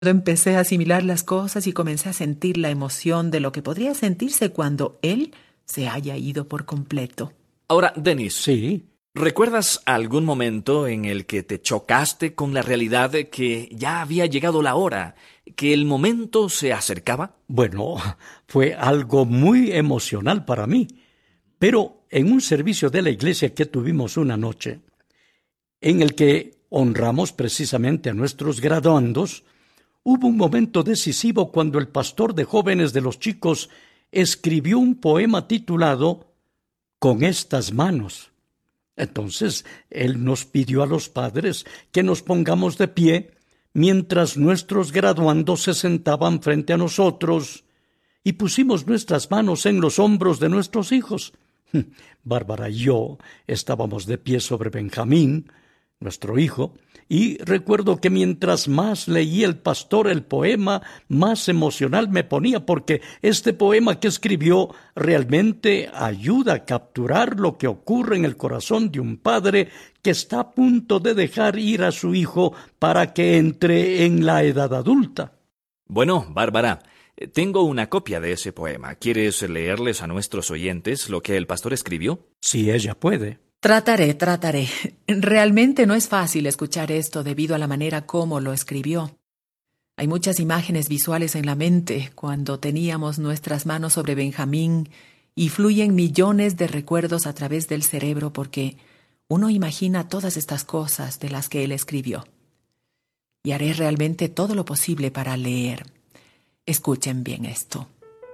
Empecé a asimilar las cosas y comencé a sentir la emoción de lo que podría sentirse cuando él se haya ido por completo. Ahora, Denis, Sí. ¿recuerdas algún momento en el que te chocaste con la realidad de que ya había llegado la hora, que el momento se acercaba? Bueno, fue algo muy emocional para mí, pero en un servicio de la iglesia que tuvimos una noche, en el que honramos precisamente a nuestros graduandos, hubo un momento decisivo cuando el pastor de jóvenes de los chicos escribió un poema titulado Con estas manos. Entonces, él nos pidió a los padres que nos pongamos de pie mientras nuestros graduandos se sentaban frente a nosotros y pusimos nuestras manos en los hombros de nuestros hijos. Bárbara y yo estábamos de pie sobre Benjamín, nuestro hijo, y recuerdo que mientras más leía el pastor el poema, más emocional me ponía, porque este poema que escribió realmente ayuda a capturar lo que ocurre en el corazón de un padre que está a punto de dejar ir a su hijo para que entre en la edad adulta. Bueno, Bárbara, tengo una copia de ese poema. ¿Quieres leerles a nuestros oyentes lo que el pastor escribió? Si ella puede. Trataré. Realmente no es fácil escuchar esto debido a la manera como lo escribió. Hay muchas imágenes visuales en la mente cuando teníamos nuestras manos sobre Benjamín y fluyen millones de recuerdos a través del cerebro porque uno imagina todas estas cosas de las que él escribió. Y haré realmente todo lo posible para leer. Escuchen bien esto.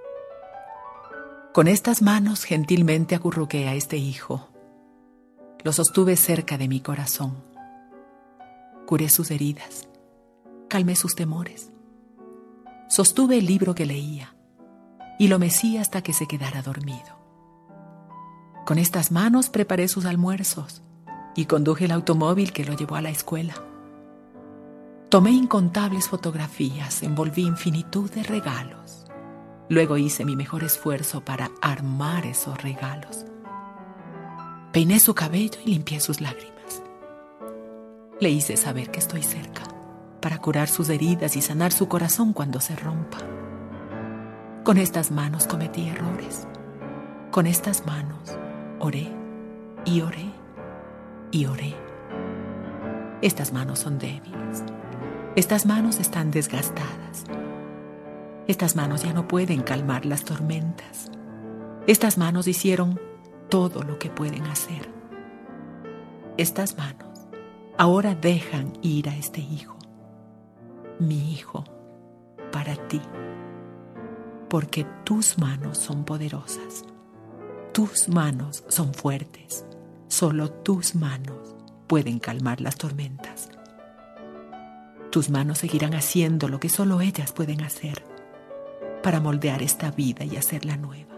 Con estas manos gentilmente acurruqué a este hijo. Lo sostuve cerca de mi corazón. Curé sus heridas. Calmé sus temores. Sostuve el libro que leía y lo mecí hasta que se quedara dormido. Con estas manos preparé sus almuerzos y conduje el automóvil que lo llevó a la escuela. Tomé incontables fotografías, envolví infinitud de regalos. Luego hice mi mejor esfuerzo para armar esos regalos. Peiné su cabello y limpié sus lágrimas. Le hice saber que estoy cerca para curar sus heridas y sanar su corazón cuando se rompa. Con estas manos cometí errores. Con estas manos oré y oré y oré. Estas manos son débiles. Estas manos están desgastadas. Estas manos ya no pueden calmar las tormentas. Estas manos hicieron todo lo que pueden hacer. Estas manos ahora dejan ir a este hijo, mi hijo, para ti, porque tus manos son poderosas, tus manos son fuertes, solo tus manos pueden calmar las tormentas. Tus manos seguirán haciendo lo que solo ellas pueden hacer para moldear esta vida y hacerla nueva.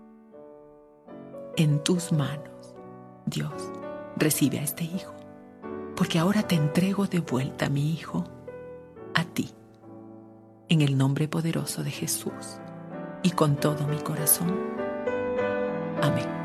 En tus manos, Dios, recibe a este hijo, porque ahora te entrego de vuelta a mi hijo, a ti, en el nombre poderoso de Jesús y con todo mi corazón. Amén.